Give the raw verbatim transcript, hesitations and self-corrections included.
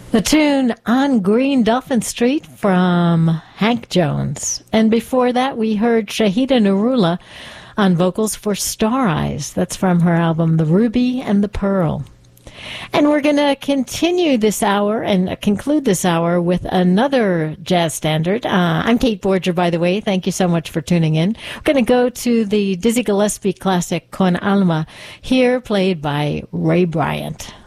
The tune On Green Dolphin Street from Hank Jones. And before that, we heard Shahida Nurullah on vocals for Star Eyes. That's from her album The Ruby and the Pearl. And we're going to continue this hour and conclude this hour with another jazz standard. Uh, I'm Kate Borger, by the way. Thank you so much for tuning in. We're going to go to the Dizzy Gillespie classic Con Alma, here played by Ray Bryant.